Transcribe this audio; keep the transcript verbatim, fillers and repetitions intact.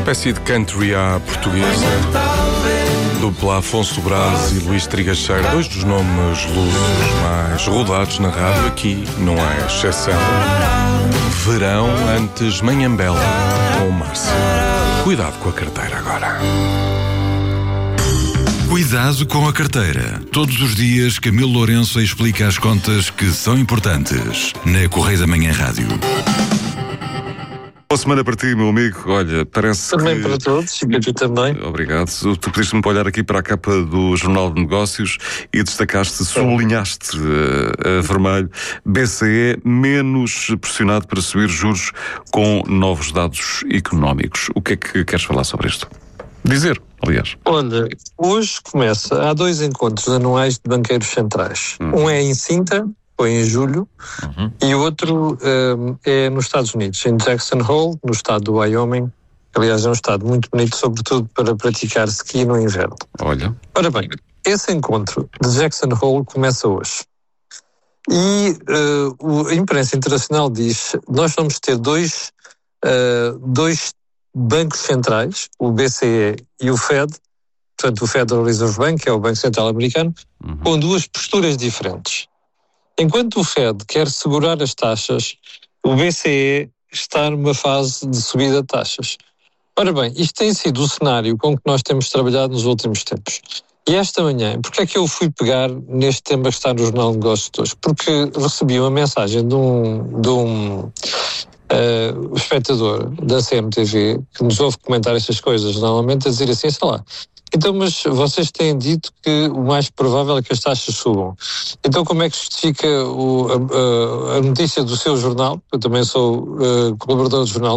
espécie de country à portuguesa, dupla Afonso Braz e Luís Trigacheira, dois dos nomes lusos mais rodados na rádio. Aqui não é exceção. Verão antes Manhambela com o Márcio. Cuidado com a carteira agora. Cuidado com a carteira. Todos os dias, Camilo Lourenço explica as contas que são importantes na Correio da Manhã Rádio. Boa semana para ti, meu amigo. Olha, parece também que... para todos, e para ti também. Obrigado. Tu pediste-me para olhar aqui para a capa do Jornal de Negócios e destacaste, sublinhaste uh, a vermelho, B C E menos pressionado para subir juros com novos dados económicos. O que é que queres falar sobre isto? Dizer, aliás. Olha, hoje começa, há dois encontros anuais de banqueiros centrais. Hum. Um é em Sintra, foi em julho, uhum. e o outro um, é nos Estados Unidos, em Jackson Hole, no estado do Wyoming. Aliás, é um estado muito bonito, sobretudo para praticar ski no inverno. Olha. Ora bem, esse encontro de Jackson Hole começa hoje. E uh, a imprensa internacional diz que nós vamos ter dois, uh, dois bancos centrais, o B C E e o Fed, portanto o Federal Reserve Bank, que é o Banco Central Americano, uhum. com duas posturas diferentes. Enquanto o Fed quer segurar as taxas, o B C E está numa fase de subida de taxas. Ora bem, isto tem sido o cenário com que nós temos trabalhado nos últimos tempos. E esta manhã, porque é que eu fui pegar neste tema que está no Jornal de Negócios de hoje? Porque recebi uma mensagem de um, de um uh, espectador da C M T V, que nos ouve comentar estas coisas normalmente, a dizer assim, sei lá, então, mas vocês têm dito que o mais provável é que as taxas subam. Então, como é que justifica o, a, a, a notícia do seu jornal? Eu também sou uh, colaborador do jornal